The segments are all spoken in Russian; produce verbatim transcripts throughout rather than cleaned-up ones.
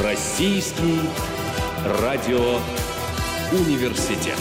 Российский радиоуниверситет.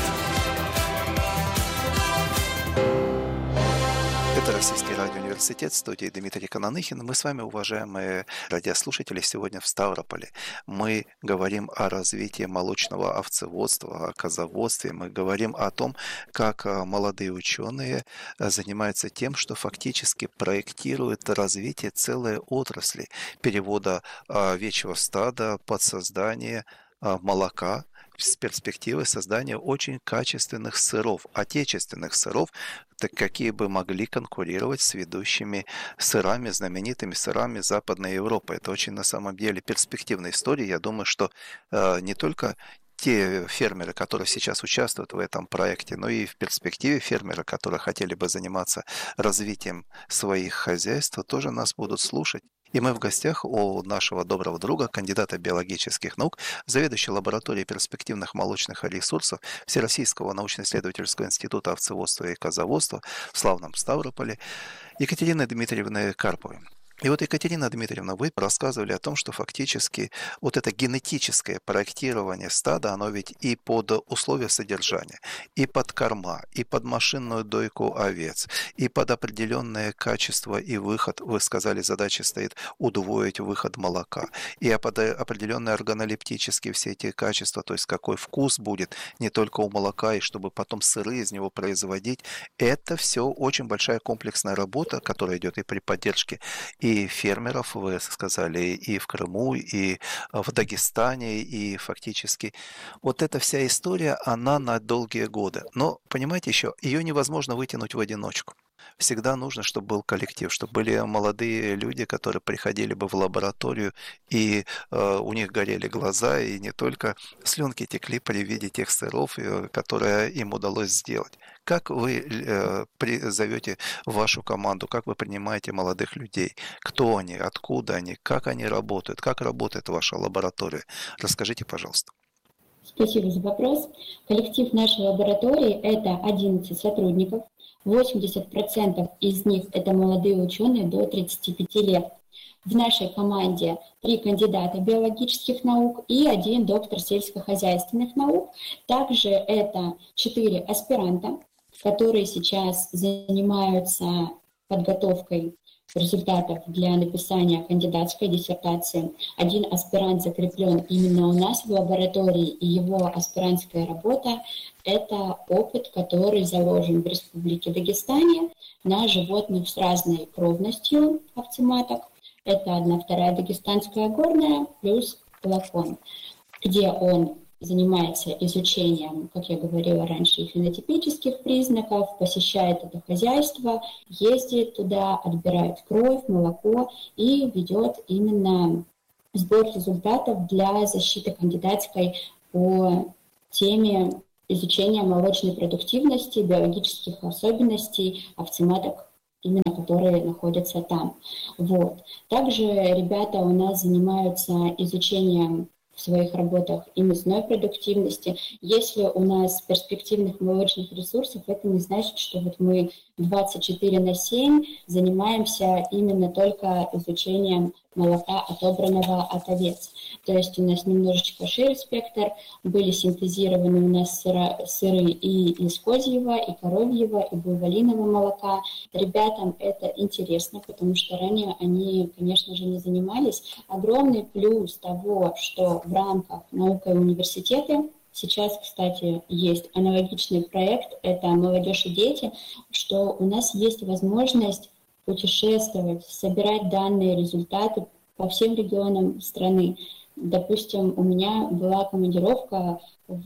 Это Российский радиоуниверситет, в студии Дмитрий Кананыхин. Мы с вами, уважаемые радиослушатели, сегодня в Ставрополе. Мы говорим о развитии молочного овцеводства, о козоводстве. Мы говорим о том, как молодые ученые занимаются тем, что фактически проектируют развитие целой отрасли перевода овечьего стада под создание молока, с перспективой создания очень качественных сыров, отечественных сыров, так какие бы могли конкурировать с ведущими сырами, знаменитыми сырами Западной Европы. Это очень на самом деле перспективная история. Я думаю, что э, не только те фермеры, которые сейчас участвуют в этом проекте, но и в перспективе фермеры, которые хотели бы заниматься развитием своих хозяйств, тоже нас будут слушать. И мы в гостях у нашего доброго друга, кандидата биологических наук, заведующей лабораторией перспективных молочных ресурсов Всероссийского научно-исследовательского института овцеводства и козоводства в славном Ставрополе, Екатерины Дмитриевны Карповой. И вот, Екатерина Дмитриевна, вы рассказывали о том, что фактически вот это генетическое проектирование стада, оно ведь и под условия содержания, и под корма, и под машинную дойку овец, и под определенное качество и выход, вы сказали, задача стоит удвоить выход молока, и под определенные органолептические все эти качества, то есть какой вкус будет не только у молока, и чтобы потом сыры из него производить, это все очень большая комплексная работа, которая идет и при поддержке и фермеров, вы сказали, и в Крыму, и в Дагестане, и фактически вот эта вся история, она на долгие годы. Но, понимаете, еще ее невозможно вытянуть в одиночку. Всегда нужно, чтобы был коллектив, чтобы были молодые люди, которые приходили бы в лабораторию, и э, у них горели глаза, и не только слюнки текли при виде тех сыров, э, которые им удалось сделать. Как вы э, при, зовете вашу команду, как вы принимаете молодых людей? Кто они, откуда они, как они работают, как работает ваша лаборатория? Расскажите, пожалуйста. Спасибо за вопрос. Коллектив нашей лаборатории – это одиннадцать сотрудников. восемьдесят процентов из них – это молодые ученые до тридцати пяти лет. В нашей команде три кандидата биологических наук и один доктор сельскохозяйственных наук. Также это четыре аспиранта, которые сейчас занимаются подготовкой результатов для написания кандидатской диссертации. Один аспирант закреплен именно у нас в лаборатории, и его аспирантская работа – это опыт, который заложен в Республике Дагестане на животных с разной кровностью овцематок. Это одна вторая дагестанская горная плюс лакон, где он занимается изучением, как я говорила раньше, фенотипических признаков, посещает это хозяйство, ездит туда, отбирает кровь, молоко и ведет именно сбор результатов для защиты кандидатской по теме изучения молочной продуктивности, биологических особенностей овцематок, именно которые находятся там. Вот. Также ребята у нас занимаются изучением в своих работах и мясной продуктивности. Если у нас перспективных молочных ресурсов, это не значит, что вот мы двадцать четыре на семь занимаемся именно только изучением молока, отобранного от овец. То есть у нас немножечко шире спектр, были синтезированы у нас сыра, сыры и из козьего, и коровьего, и буйволиного молока. Ребятам это интересно, потому что ранее они, конечно же, не занимались. Огромный плюс того, что в рамках наука и университеты сейчас, кстати, есть аналогичный проект, это «Молодежь и дети», что у нас есть возможность путешествовать, собирать данные, результаты по всем регионам страны. Допустим, у меня была командировка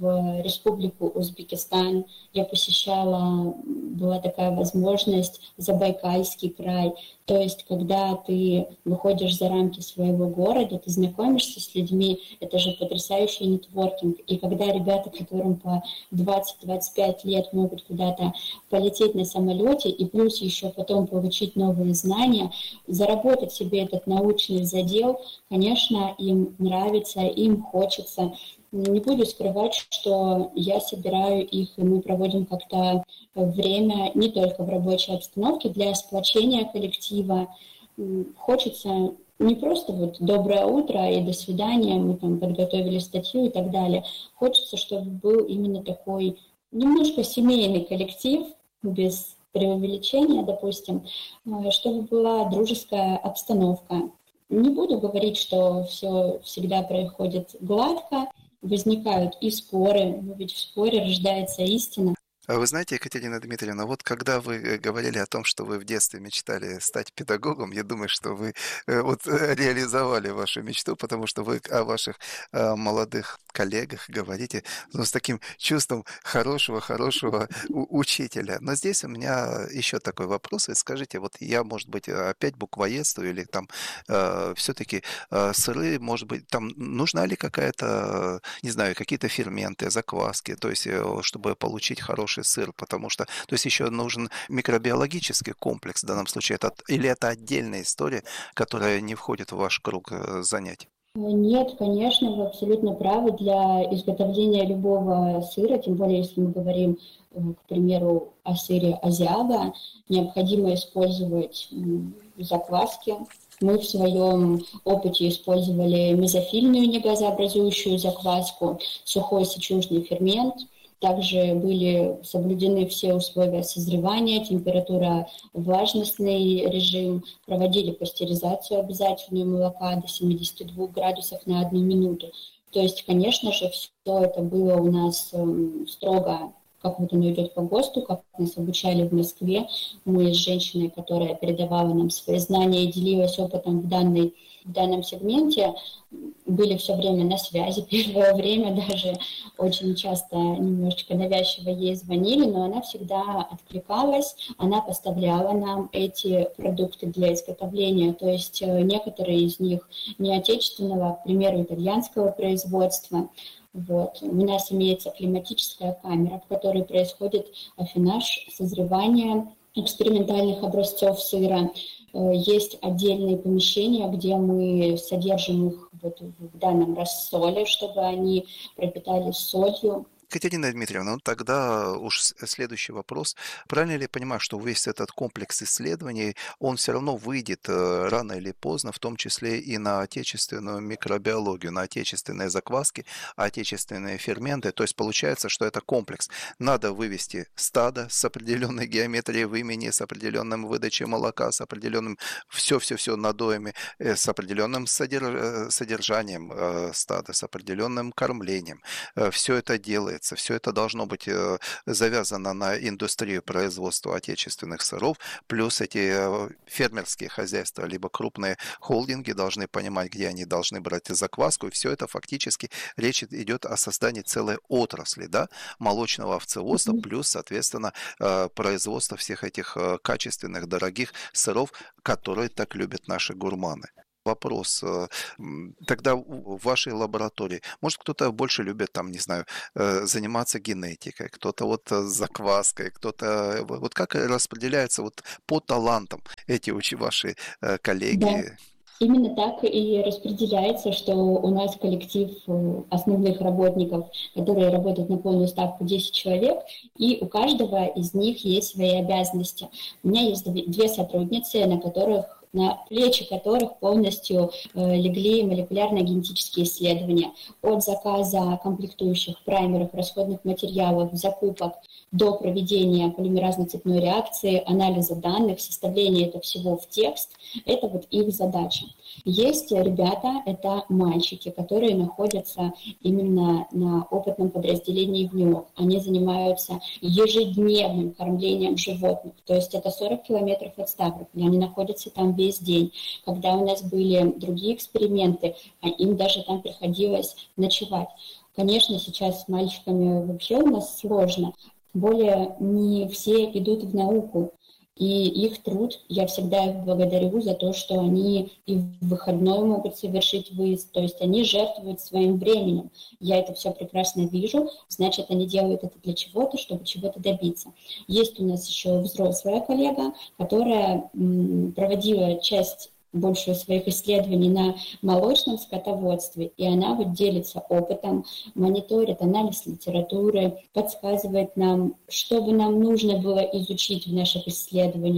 в Республику Узбекистан, я посещала, была такая возможность, Забайкальский край. То есть, когда ты выходишь за рамки своего города, ты знакомишься с людьми, это же потрясающий нетворкинг. И когда ребята, которым по двадцать-двадцать пять лет, могут куда-то полететь на самолете и плюс еще потом получить новые знания, заработать себе этот научный задел, конечно, им нравится, им хочется. Не буду скрывать, что я собираю их, и мы проводим как-то время не только в рабочей обстановке для сплочения коллектива. Хочется не просто вот «доброе утро» и «до свидания», мы там подготовили статью и так далее. Хочется, чтобы был именно такой немножко семейный коллектив, без преувеличения, допустим, чтобы была дружеская обстановка. Не буду говорить, что все всегда происходит гладко, возникают и споры, но ведь в споре рождается истина. Вы знаете, Екатерина Дмитриевна, вот когда вы говорили о том, что вы в детстве мечтали стать педагогом, я думаю, что вы вот реализовали вашу мечту, потому что вы о ваших молодых коллегах говорите, ну, с таким чувством хорошего-хорошего учителя. Но здесь у меня еще такой вопрос. Скажите, вот я, может быть, опять буквоедствую или там э, все-таки э, сыры, может быть, там нужна ли какая-то, не знаю, какие-то ферменты, закваски, то есть, чтобы получить хороший сыр, потому что, то есть еще нужен микробиологический комплекс в данном случае, это, или это отдельная история, которая не входит в ваш круг занятий? Нет, конечно, вы абсолютно правы. Для изготовления любого сыра, тем более если мы говорим, к примеру, о сыре азиага, необходимо использовать закваски. Мы в своем опыте использовали мезофильную негазообразующую закваску, сухой сечужный фермент. Также были соблюдены все условия созревания, температура, влажностный режим, проводили пастеризацию обязательную молока до семидесяти двух градусов на одну минуту. То есть, конечно же, все это было у нас строго, как вот оно идет по ГОСТу, как нас обучали в Москве. Мы с женщиной, которая передавала нам свои знания и делилась опытом в, данной, в данном сегменте, были все время на связи. Первое время даже очень часто немножечко навязчиво ей звонили, но она всегда откликалась, она поставляла нам эти продукты для изготовления. То есть некоторые из них не отечественного, к примеру, итальянского производства. Вот. У нас имеется климатическая камера, в которой происходит аффинаж, созревание экспериментальных образцов сыра. Есть отдельные помещения, где мы содержим их вот в данном рассоле, чтобы они пропитались солью. Екатерина Дмитриевна, ну тогда уж следующий вопрос. Правильно ли я понимаю, что весь этот комплекс исследований, он все равно выйдет рано или поздно, в том числе и на отечественную микробиологию, на отечественные закваски, отечественные ферменты? То есть получается, что это комплекс. Надо вывести стадо с определенной геометрией вымени, с определенным выдачей молока, с определенным все-все-все надоями, с определенным содержанием стада, с определенным кормлением. Все это делается. Все это должно быть завязано на индустрию производства отечественных сыров, плюс эти фермерские хозяйства, либо крупные холдинги должны понимать, где они должны брать закваску, и все это фактически речь идет о создании целой отрасли, да, молочного овцеводства, плюс, соответственно, производство всех этих качественных, дорогих сыров, которые так любят наши гурманы. Вопрос тогда в вашей лаборатории. Может, кто-то больше любит, там, не знаю, заниматься генетикой, кто-то вот закваской, кто-то... Вот как распределяются вот по талантам эти ваши коллеги? Да. Именно так и распределяется, что у нас коллектив основных работников, которые работают на полную ставку, десять человек, и у каждого из них есть свои обязанности. У меня есть две сотрудницы, на которых на плечи которых полностью э, легли молекулярно-генетические исследования. От заказа комплектующих, праймеров, расходных материалов, закупок до проведения полимеразно-цепной реакции, анализа данных, составления этого всего в текст. Это вот их задача. Есть ребята, это мальчики, которые находятся именно на опытном подразделении в НИО. Они занимаются ежедневным кормлением животных. То есть это сорок километров от Ставрополя. Они находятся там весь день. Когда у нас были другие эксперименты, им даже там приходилось ночевать. Конечно, сейчас с мальчиками вообще у нас сложно. Тем более не все идут в науку. И их труд, я всегда их благодарю за то, что они и в выходной могут совершить выезд, то есть они жертвуют своим временем. Я это все прекрасно вижу, значит, они делают это для чего-то, чтобы чего-то добиться. Есть у нас еще взрослая коллега, которая м, проводила часть большую своих исследований на молочном скотоводстве, и она вот делится опытом, мониторит анализ литературы, подсказывает нам, что бы нам нужно было изучить в наших исследованиях.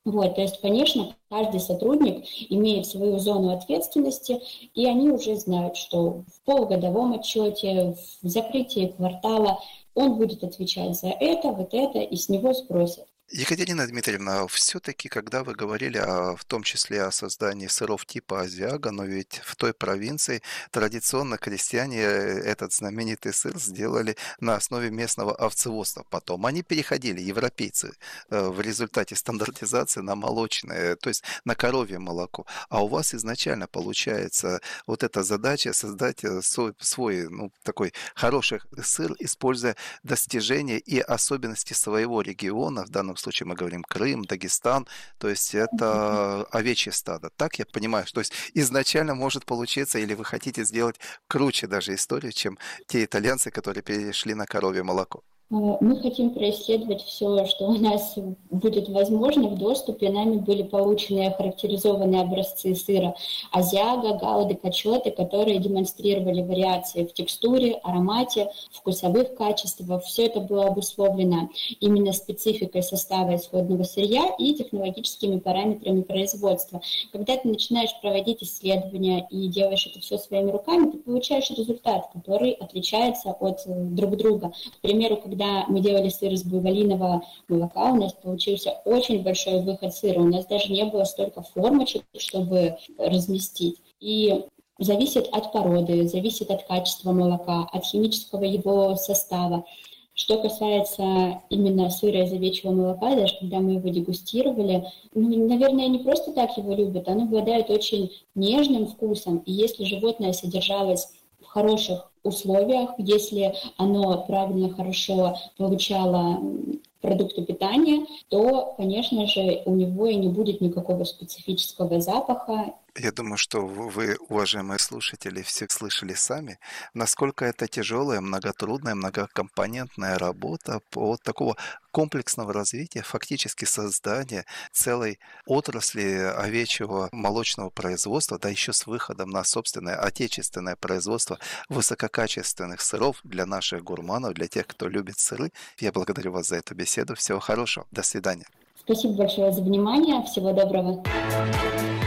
Вот, то есть, конечно, каждый сотрудник имеет свою зону ответственности, и они уже знают, что в полугодовом отчете, в закрытии квартала он будет отвечать за это, вот это, и с него спросят. Екатерина Дмитриевна, все-таки, когда вы говорили о, в том числе о создании сыров типа азиага, но ведь в той провинции традиционно крестьяне этот знаменитый сыр сделали на основе местного овцеводства. Потом они переходили, европейцы, э, в результате стандартизации на молочное, то есть на коровье молоко. А у вас изначально получается вот эта задача создать э, свой, свой, ну, такой хороший сыр, используя достижения и особенности своего региона, в данном случае мы говорим Крым, Дагестан, то есть это овечье стадо. Так я понимаю, то есть изначально может получиться, или вы хотите сделать круче даже историю, чем те итальянцы, которые перешли на коровье молоко? Мы хотим происследовать все, что у нас будет возможно в доступе. Нами были получены охарактеризованные образцы сыра азиага, гауда, качоты, которые демонстрировали вариации в текстуре, аромате, вкусовых качествах. Все это было обусловлено именно спецификой состава исходного сырья и технологическими параметрами производства. Когда ты начинаешь проводить исследования и делаешь это все своими руками, ты получаешь результат, который отличается от друг друга. К примеру, когда Когда мы делали сыр из буйволиного молока, у нас получился очень большой выход сыра. У нас даже не было столько формочек, чтобы разместить. И зависит от породы, зависит от качества молока, от химического его состава. Что касается именно сыра из овечьего молока, даже когда мы его дегустировали, ну, наверное, не просто так его любят, оно обладает очень нежным вкусом. И если животное содержалось в хороших условиях, если оно правильно, хорошо получало продукты питания, то, конечно же, у него и не будет никакого специфического запаха. Я думаю, что вы, уважаемые слушатели, все слышали сами, насколько это тяжелая, многотрудная, многокомпонентная работа по такого комплексного развития, фактически создания целой отрасли овечьего молочного производства, да еще с выходом на собственное отечественное производство высококачественных сыров для наших гурманов, для тех, кто любит сыры. Я благодарю вас за эту беседу. Всего хорошего. До свидания. Спасибо большое за внимание. Всего доброго.